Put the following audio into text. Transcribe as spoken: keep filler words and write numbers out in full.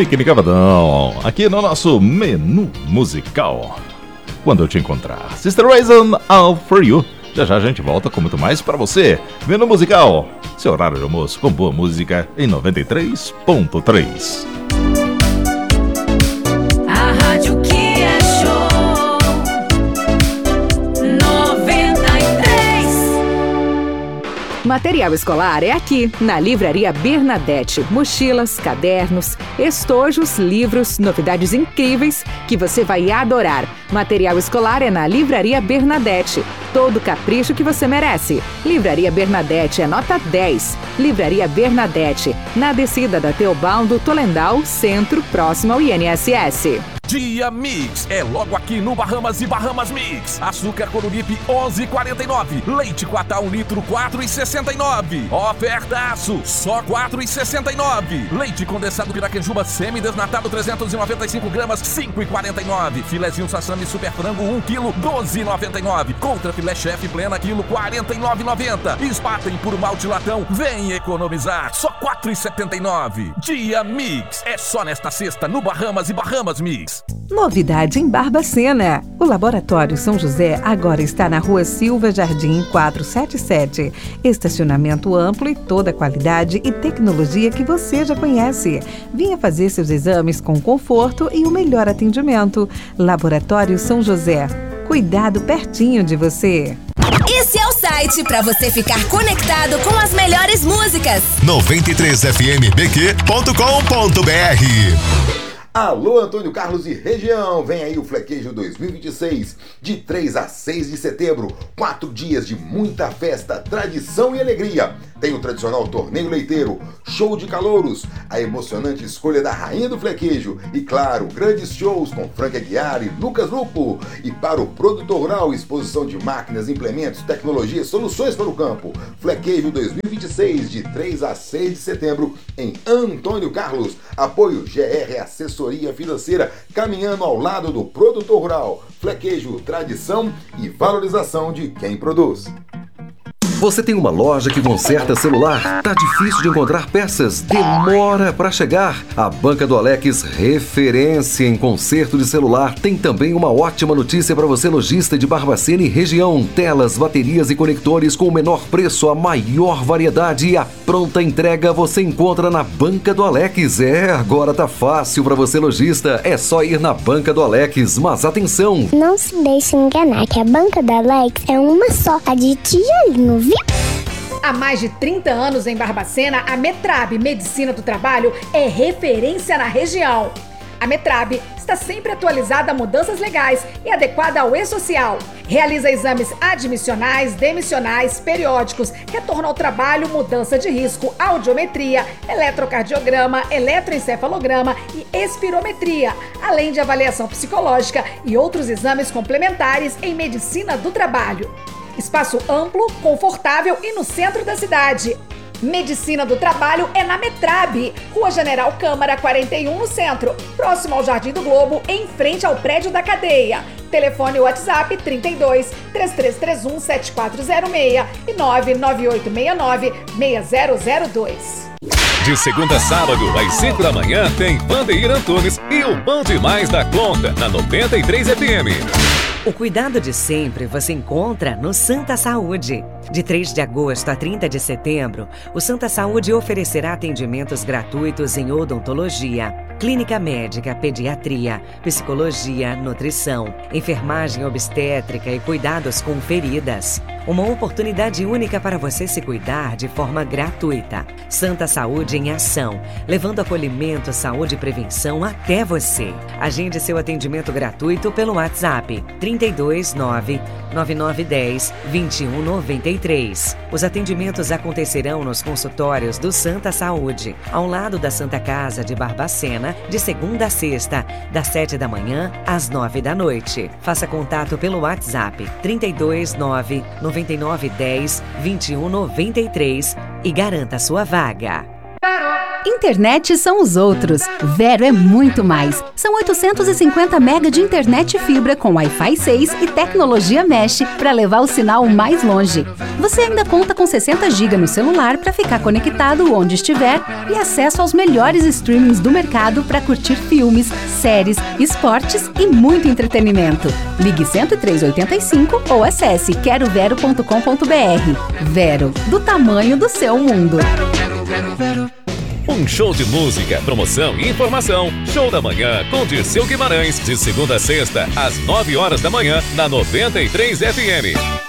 Biquíni Cavadão, aqui no nosso menu musical. Quando eu te encontrar, Sister Raisin, All For You. Já já a gente volta com muito mais pra você. Menu musical, seu horário de almoço com boa música em noventa e três ponto três. A rádio que é show noventa e três. Material escolar é aqui, na Livraria Bernadette. Mochilas, cadernos, estojos, livros, novidades incríveis que você vai adorar. Material escolar é na Livraria Bernadette. Todo o capricho que você merece. Livraria Bernadette é nota dez. Livraria Bernadette, na descida da Teobaldo Tolendal, centro, próximo ao I N S S. Dia Mix é logo aqui no Bahamas e Bahamas Mix. Açúcar Coruripe onze e quarenta e nove. Leite Quatá um litro quatro e sessenta e nove. Ofertaço só quatro e sessenta e nove. Leite condensado Piraquejuba semi-desnatado trezentos e noventa e cinco gramas cinco e quarenta e nove. Filezinho Sassami Super Frango um quilo doze e noventa e nove. Contra filé chefe plena quilo quarenta e nove e noventa. Spaten por malte latão vem economizar só quatro e setenta e nove. Dia Mix é só nesta sexta no Bahamas e Bahamas Mix. Novidade em Barbacena. O Laboratório São José agora está na Rua Silva Jardim quatrocentos e setenta e sete. Estacionamento amplo e toda a qualidade e tecnologia que você já conhece. Venha fazer seus exames com conforto e o melhor atendimento. Laboratório São José. Cuidado pertinho de você. Esse é o site para você ficar conectado com as melhores músicas. noventa e três F M B Q ponto com ponto B R. Alô, Antônio Carlos e região, vem aí o Flequejo dois mil e vinte e seis, de três a seis de setembro, quatro dias de muita festa, tradição e alegria. Tem o tradicional torneio leiteiro, show de calouros, a emocionante escolha da rainha do Flequejo e, claro, grandes shows com Frank Aguiar e Lucas Lupo. E para o produtor rural, exposição de máquinas, implementos, tecnologias, soluções para o campo. Flequejo dois mil e vinte e seis, de três a seis de setembro, em Antônio Carlos. Apoio G R Assessoria Financeira, caminhando ao lado do produtor rural. Flequejo, tradição e valorização de quem produz. Você tem uma loja que conserta celular? Tá difícil de encontrar peças? Demora para chegar? A Banca do Alex, referência em conserto de celular, tem também uma ótima notícia para você, lojista de Barbacena e região. Telas, baterias e conectores com o menor preço, a maior variedade e a pronta entrega você encontra na Banca do Alex. É, agora tá fácil para você, lojista. É só ir na Banca do Alex, mas atenção! Não se deixe enganar que a Banca do Alex é uma só, a de tijolinho, viu? Há mais de trinta anos em Barbacena, a Metrab Medicina do Trabalho é referência na região. A Metrab está sempre atualizada a mudanças legais e adequada ao e-social. Realiza exames admissionais, demissionais, periódicos, retorno ao trabalho, mudança de risco, audiometria, eletrocardiograma, eletroencefalograma e espirometria, além de avaliação psicológica e outros exames complementares em medicina do trabalho. Espaço amplo, confortável e no centro da cidade. Medicina do Trabalho é na Metrab, Rua General Câmara quarenta e um, no centro, próximo ao Jardim do Globo, em frente ao prédio da cadeia. Telefone WhatsApp trinta e dois, três três três um, sete quatro zero seis e nove nove oito seis nove, seis zero zero dois. De segunda a sábado, às cinco da manhã, tem Vandeir Antunes e o Bom Demais da Conta, na noventa e três F M. O cuidado de sempre você encontra no Santa Saúde. De três de agosto a trinta de setembro, o Santa Saúde oferecerá atendimentos gratuitos em odontologia, clínica médica, pediatria, psicologia, nutrição, enfermagem obstétrica e cuidados com feridas. Uma oportunidade única para você se cuidar de forma gratuita. Santa Saúde em ação, levando acolhimento, saúde e prevenção até você. Agende seu atendimento gratuito pelo WhatsApp trinta e dois, nove nove nove um zero, dois um nove três. Os atendimentos acontecerão nos consultórios do Santa Saúde, ao lado da Santa Casa de Barbacena, de segunda a sexta, das sete da manhã às nove da noite. Faça contato pelo WhatsApp trinta e dois, nove nove nove um zero, dois um nove três e garanta sua vaga. Parou! Internet são os outros. Vero é muito mais. São oitocentos e cinquenta mega de internet fibra com Wi-Fi seis e tecnologia Mesh para levar o sinal mais longe. Você ainda conta com sessenta gigas no celular para ficar conectado onde estiver e acesso aos melhores streamings do mercado para curtir filmes, séries, esportes e muito entretenimento. Ligue cento e três oitenta e cinco ou acesse quero vero ponto com ponto br. Vero, do tamanho do seu mundo. Um show de música, promoção e informação. Show da Manhã com Dirceu Guimarães, de segunda a sexta, às nove horas da manhã, na noventa e três F M.